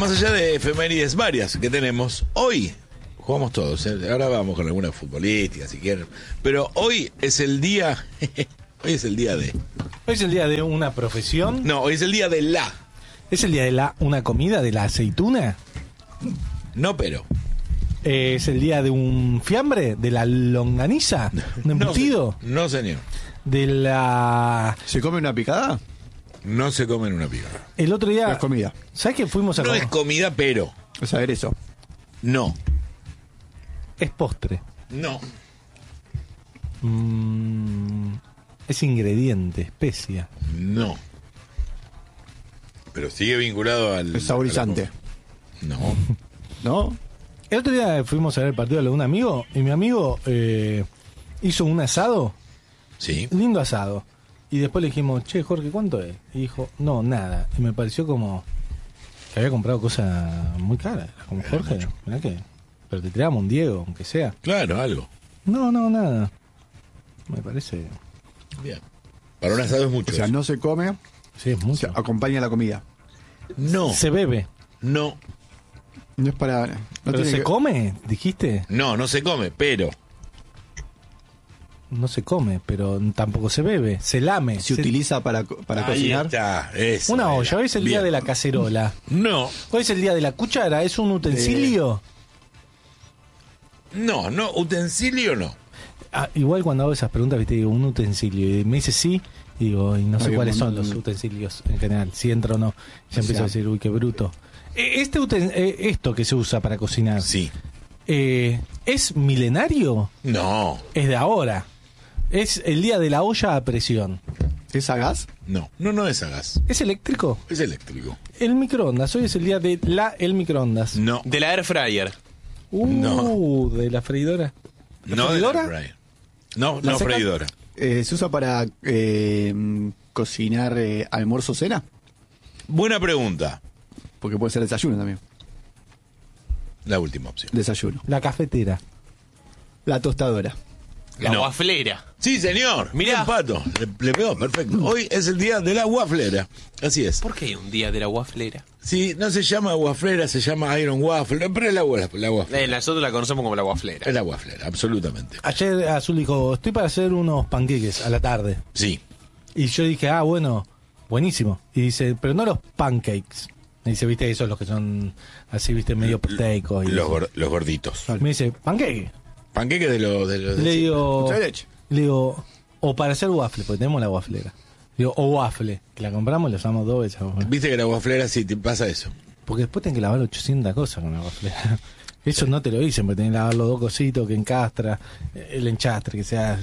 más allá de efemérides varias que tenemos, hoy jugamos todos, ahora vamos con alguna futbolística si quieren, pero hoy es el día, hoy es el día de... Hoy es el día de una profesión. No, hoy es el día de la... ¿Es el día de una comida, de la aceituna? No, pero... ¿Es el día de un fiambre? ¿De la longaniza? ¿Un embutido? No, señor. ¿De la...? ¿Se come una picada? No se come en una picada. El otro día... No es comida. ¿Sabes que fuimos a No es comida, pero... Es aderezo. No. Es postre. No. Es ingrediente, especia. No. Pero sigue vinculado al... Es saborizante. No. ¿No? El otro día fuimos a ver el partido de un amigo y mi amigo hizo un asado, Sí. lindo asado. Y después le dijimos, che, Jorge, ¿cuánto es? Y dijo, no, nada. Y me pareció como que había comprado cosas muy caras. Como Jorge, mirá que... Pero te tiramos un Diego, aunque sea. Claro, algo. No, nada. Me parece... Bien. Para un asado es mucho. O sea, eso. no se come, Sí, es mucho. acompaña la comida. No. Se bebe. No. No es para... No ¿Pero tiene se que- come? ¿Dijiste? No se come, pero... No se come, pero tampoco se bebe. Se lame. Se utiliza para Ahí cocinar. está. Eso Una era. olla. Hoy es el día Bien. de la cacerola. No. Hoy es el día de la cuchara. ¿Es un utensilio? No, utensilio no. Ah, igual cuando hago esas preguntas, viste, digo, un utensilio. Y me dice sí, y digo, y no sé Hay cuáles un son montón. los utensilios en general, si entra o no. Ya empiezo a decir, uy, qué bruto. Esto que se usa para cocinar, Sí. ¿es milenario? No. Es de ahora. Es el día de la olla a presión. ¿Es a gas? No es a gas. ¿Es eléctrico? Es eléctrico. El microondas. Hoy es el día de el microondas. No. De la air fryer. No. De la freidora. No de freidora? la fryer. No ¿La seca? freidora. ¿Se usa para cocinar almuerzo o cena? Buena pregunta. Porque puede ser desayuno también. La última opción. Desayuno. La cafetera. La tostadora. La No. waflera. Sí, señor. Mirá. Bien, Pato. Le pegó, perfecto. Hoy es el día de la waflera. Así es. ¿Por qué hay un día de la waflera? Sí, no se llama waflera, se llama Iron Waffle. Pero es la waflera. Nosotros la conocemos como la waflera. Es la waflera, absolutamente. Ayer Azul dijo, estoy para hacer unos panqueques a la tarde. Sí. Y yo dije, bueno, buenísimo. Y dice, pero no los pancakes. Me dice, viste, esos los que son así, viste, medio proteicos. Y eso. Los gorditos. Me dice, panqueque. Panqueques de los... Le digo, Mucha leche. o para hacer waffle, porque tenemos la waflera. Digo, o waffle, que la compramos y la usamos 2 veces. Viste que la waflera sí te pasa eso. Porque después tenés que lavar 800 cosas con la waflera. Eso no te lo dicen, porque tenés que lavar los 2 cositos que encastra, el enchastre, que sea...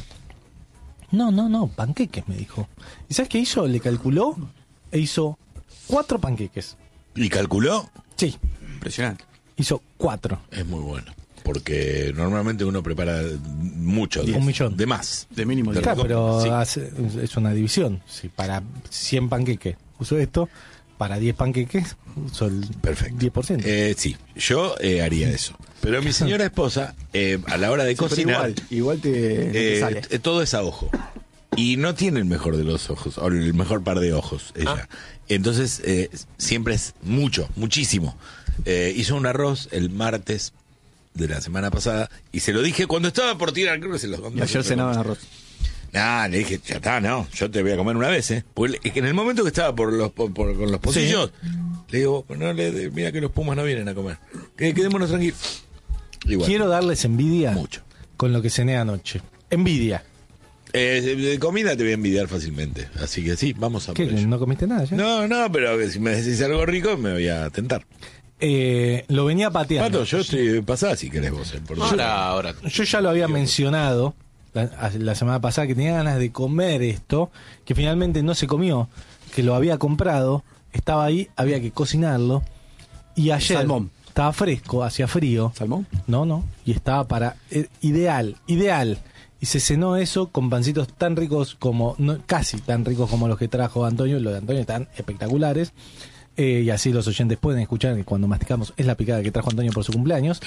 No, panqueques, me dijo. ¿Y sabes qué hizo? Le calculó e hizo 4 panqueques. ¿Y calculó? Sí, Impresionante. hizo 4. Es muy bueno. Porque normalmente uno prepara mucho. 1 millón. De más. De mínimo. De Claro, pero Sí. es una división. Si para 100 panqueques uso esto, para 10 panqueques uso el Perfecto. 10%. Sí, yo haría eso. Pero mi señora esposa, a la hora de cocinar, igual te sale. todo es a ojo. Y no tiene el mejor de los ojos, o el mejor par de ojos, ella. Entonces, siempre es muchísimo. Hizo un arroz el martes de la semana pasada y se lo dije cuando estaba por tirar, creo que se lo conté. Y ayer cenaban arroz. Le dije, ya está, no, yo te voy a comer una vez, ¿eh? Porque es que en el momento que estaba con los pocillos, le digo, mira que los pumas no vienen a comer. Quedémonos tranquilos. Igual. Quiero darles envidia Mucho. con lo que cené anoche. Envidia. De comida te voy a envidiar fácilmente. Así que sí, vamos a ¿Qué? por ello. ¿No comiste nada ya? No, pero si me decís algo rico me voy a tentar. Lo venía pateando. Pato, yo estoy pasada si querés vos. Por Ahora. Yo ya lo había mencionado la semana pasada, que tenía ganas de comer esto, que finalmente no se comió, que lo había comprado, estaba ahí, había que cocinarlo. Y ayer Salmón. estaba fresco, hacía frío. ¿Salmón? No. Y estaba para... ideal. Y se cenó eso con pancitos tan ricos como... casi tan ricos como los que trajo Antonio. Los de Antonio están espectaculares. Y así los oyentes pueden escuchar que cuando masticamos es la picada que trajo Antonio por su cumpleaños.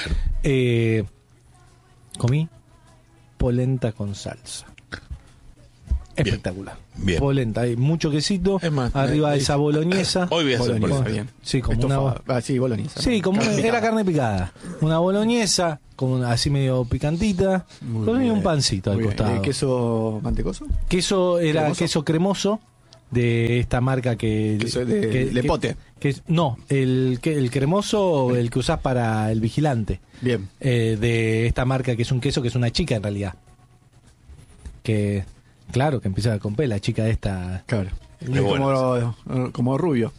Comí polenta con salsa. espectacular. Bien. Polenta, hay mucho quesito, Es más, arriba me- esa boloñesa. Hoy voy a hacer Boloñesa, polenta. bien. Sí, como una... Sí, boloñesa. Sí, como Carne era picada. carne picada. Una boloñesa, como así medio picantita, Muy con bien. un pancito al Muy bien. costado. ¿Queso mantecoso? Queso era ¿Cremoso? queso cremoso de esta marca que... Queso de pote. No, el cremoso, el que usás para el vigilante. Bien. De esta marca que es un queso que es una chica en realidad. Que, claro, que empieza con P, la chica de esta... Claro. Es Y bueno. como rubio.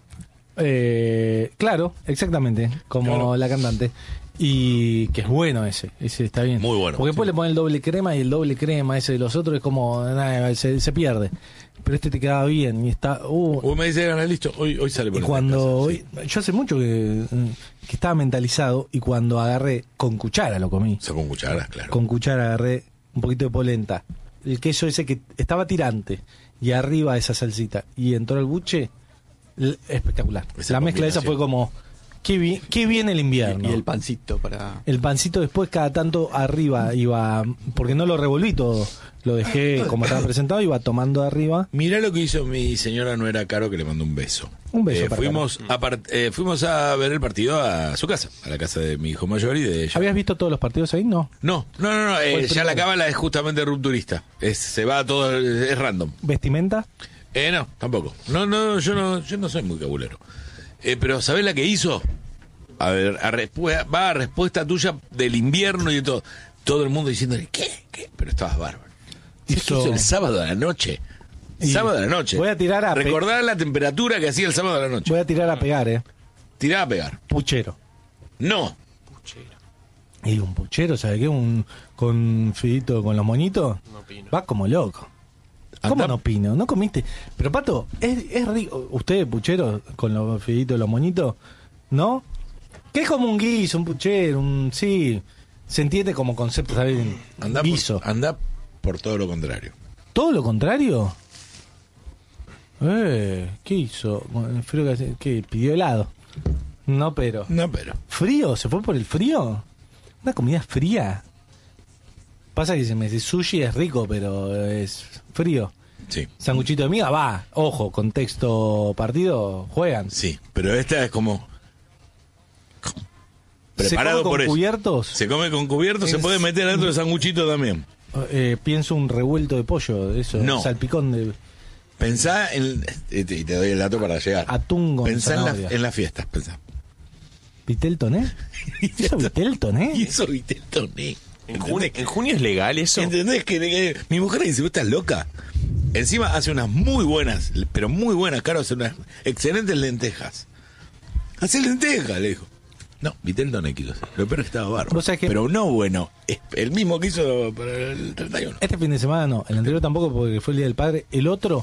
Claro, exactamente, como Claro. la cantante. Y que es bueno ese está bien. Muy bueno. Porque después le ponen el doble crema y el doble crema ese de los otros es como, se pierde. Pero este te quedaba bien y está... Me dice, gana, listo, hoy sale y polenta. cuando... en casa, Yo hace mucho que estaba mentalizado y cuando agarré con cuchara lo comí. sí. Con cucharas, claro. Con cuchara agarré un poquito de polenta. El queso ese que estaba tirante y arriba esa salsita y entró el buche, espectacular. Esa La mezcla esa combinación. fue como, qué bien el invierno. Y el pancito para... El pancito después cada tanto arriba iba, porque no lo revolví todo, lo dejé como estaba presentado, iba tomando arriba. Mirá lo que hizo mi señora Nuera Caro, que le mandó un beso. Un beso para fuimos a ver el partido a su casa, a la casa de mi hijo mayor y de ella. ¿Habías visto todos los partidos ahí? No. No, Fue el ya la primero. cábala es justamente rupturista. Se va todo, es random. ¿Vestimenta? No, tampoco. Yo no soy muy cabulero. Pero ¿sabés la que hizo? A ver, va a respuesta tuya del invierno y de todo. Todo el mundo diciéndole, ¿qué? Pero estabas bárbaro. ¿Sabés qué hizo el sábado a la noche? Y Sábado a la noche. voy a tirar a Recordar la temperatura que hacía el sábado a la noche. Voy a tirar a pegar, Tirá a pegar. Puchero. No. Y un puchero, ¿sabe qué? Con fidito con los moñitos. No opino. Va como loco. ¿Cómo Andá- no opino? ¿No comiste? Pero, Pato, es rico. ¿Usted, puchero, con los fiditos, los moñitos? ¿No? Que es como un guiso, un puchero, sí. Se entiende como concepto, ¿sabes? Guiso. Anda por todo lo contrario. ¿Todo lo contrario? ¿Qué hizo? Bueno, frío que hace- ¿Qué? ¿Pidió helado? No, pero... No, pero. ¿Frío? ¿Se fue por el frío? ¿Una comida fría? Pasa que si me dice sushi es rico, pero es frío. Sí. Sanguchito de miga, va. Ojo, contexto partido, juegan. Sí, pero esta es como. ¿Se Preparado come con por eso. cubiertos? Se come con cubiertos, se Es- puede meter adentro del sanguchito también. Pienso un revuelto de pollo, eso. No. Salpicón de Pensá en. Y te doy el dato para llegar. atún con Pensá zanahoria. en las fiestas, pensá. ¿Vitel toné? ¿Eso Vitel toné? Y eso, viste, toné. ¿En junio es legal eso? ¿Entendés que mi mujer dice, vos estás loca? Encima hace unas muy buenas, pero muy buenas, Caro, hace unas excelentes lentejas. Hace lentejas, le dijo. No, Vitel Toné quiso hacer. Lo peor es que estaba bárbaro. ¿Vos sabés que- Pero no bueno, es el mismo que hizo para el 31. Este fin de semana no, el anterior tampoco porque fue el Día del Padre. El otro,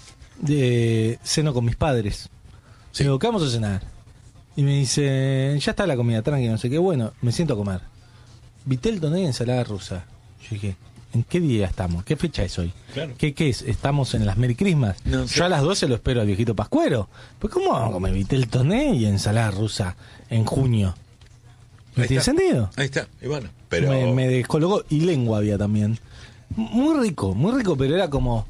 ceno con mis padres. Sí. Digo, ¿qué vamos a cenar? Y me dice, ya está la comida, tranqui, no sé qué. Bueno, me siento a comer. Vitel toné y ensalada rusa. Yo dije, ¿en qué día estamos? ¿Qué fecha es hoy? Claro. ¿Qué es? ¿Estamos en las Merry Christmas? No sé. Yo a las 12 lo espero al viejito Pascuero. Pues ¿cómo vamos a comer Vitel toné y ensalada rusa en junio? ¿No Ahí tiene está. sentido? Ahí está, y bueno, pero... Me descolocó. Y lengua había también. Muy rico, pero era como...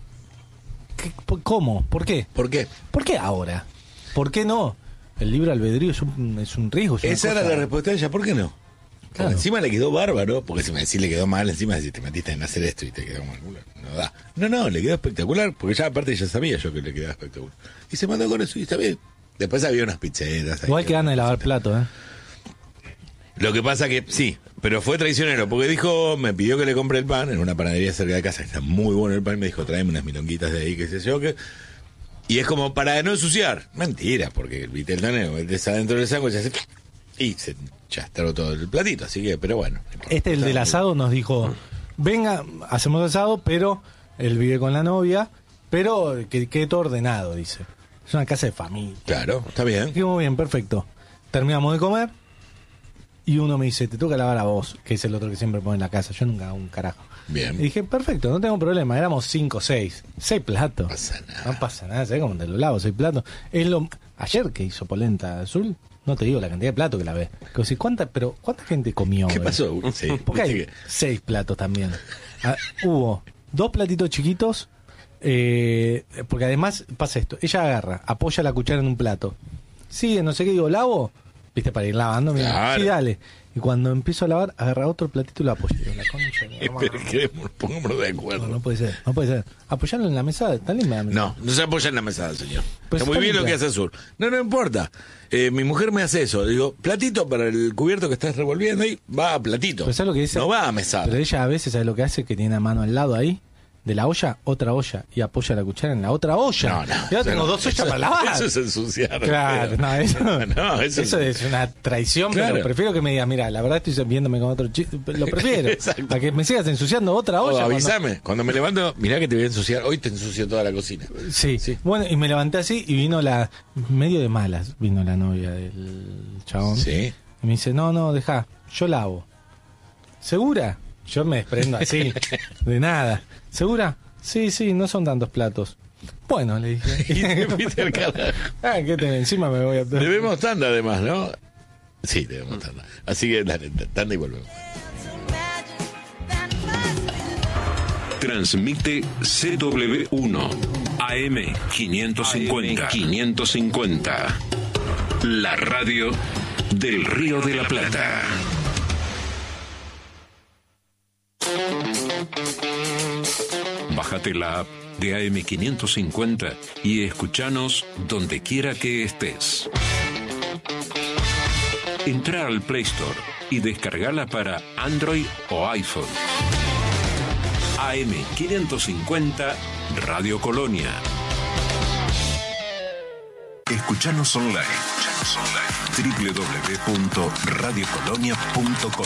¿Cómo? ¿Por qué? ¿Por qué? ¿Por qué ahora? ¿Por qué no? El libre albedrío es un riesgo. es una Esa era cosa- la respuesta de ella, ¿por qué no? Porque Claro. encima le quedó bárbaro, porque si me decís le quedó mal, encima si te metiste en hacer esto y te quedó mal, no da. No, le quedó espectacular, porque ya aparte ya sabía yo que le quedaba espectacular. Y se mandó con eso y está bien. Después había unas pizzeras. Igual que gana de lavar plato, ¿eh? Lo que pasa que sí, pero fue traicionero, porque dijo, me pidió que le compre el pan en una panadería cerca de casa, está muy bueno el pan, me dijo, tráeme unas milonguitas de ahí, qué sé yo, que... Y es como para no ensuciar. Mentira, porque el vitel toné lo metes adentro del sándwich y se chastró todo el platito, así que, pero bueno. no importa. El del asado nos dijo, venga, hacemos asado, pero él vive con la novia, pero que quede todo ordenado, dice. Es una casa de familia. Claro, está bien. Quedó muy bien, perfecto. Terminamos de comer y uno me dice, te toca lavar a vos, que es el otro que siempre pone en la casa. Yo nunca hago un carajo. Bien. Y dije, perfecto, no tengo problema. Éramos 5 o 6. 6 platos. No pasa nada. No pasa nada, ¿sabes cómo te lo lavo? 6 platos. Ayer que hizo polenta azul, no te digo la cantidad de platos que la ves. Pero ¿cuánta gente comió? ¿Qué pasó? Sí, Porque viste hay 6 platos también. Hubo 2 platitos chiquitos Porque además pasa esto, ella agarra, apoya la cuchara en un plato, sigue, no sé qué, digo, lavo, viste, para ir lavando, mira, Claro. sí, dale. Y cuando empiezo a lavar, agarra otro platito y lo apoya. Digo, la concha de mi hermano. Pongámonos de acuerdo. No puede ser, no puede ser. Apoyarlo en la mesa, está linda la mesa. No se apoya en la mesada, señor. Pues está muy está bien lo que limpia. hace Azul. No importa. Mi mujer me hace eso. Digo, platito para el cubierto que estás revolviendo ahí, va a platito. Pero ¿sabes lo que dice? No va a mesada. Pero ella a veces, ¿sabes lo que hace? Que tiene la mano al lado ahí, de la olla, otra olla, y apoya la cuchara en la otra olla. Yo tengo dos ollas para lavar. Eso es ensuciar. Claro, no, eso, No, eso es una traición, Claro. pero prefiero que me diga, mira, la verdad estoy viéndome con otro chico, lo prefiero, Exacto. a que me sigas ensuciando otra O olla. avísame. Cuando me levanto, mirá que te voy a ensuciar. Hoy te ensucio toda la cocina. Sí. Bueno, y me levanté así y vino medio de malas, vino la novia del chabón. Sí. Y me dice, no, deja, yo lavo. ¿Segura? Yo me desprendo así, de nada. ¿Segura? Sí, no son tantos platos. Bueno, le dije. Y te fuiste al carajo. ¿Qué tenés? Encima me voy a... Debemos tanda además, ¿no? Sí, debemos tanda. Así que dale, tanda y volvemos. Transmite CW1 AM 550. La radio del Río de la Plata. Bájate la app de AM550 y escuchanos donde quiera que estés. Entra al Play Store y descargala para Android o iPhone. AM550 Radio Colonia. Escuchanos online. www.radiocolonia.com.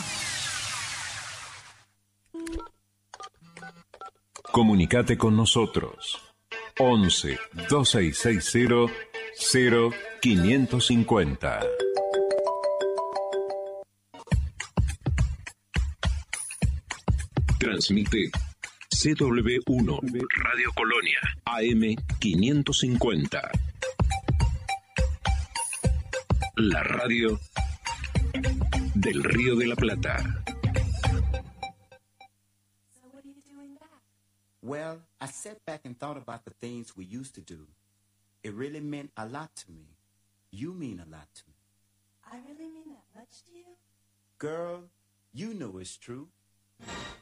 Comunicate con nosotros. 11 2660 0550. Transmite CW1 Radio Colonia AM 550. La radio del Río de la Plata. Well, I sat back and thought about the things we used to do. It really meant a lot to me. You mean a lot to me. I really mean that much to you? Girl, you know it's true.